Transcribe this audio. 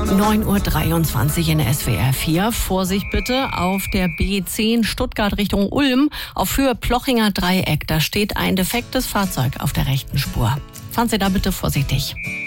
9:23 Uhr in SWR 4. Vorsicht bitte auf der B10 Stuttgart Richtung Ulm auf Höhe Plochinger Dreieck. Da steht ein defektes Fahrzeug auf der rechten Spur. Fahren Sie da bitte vorsichtig.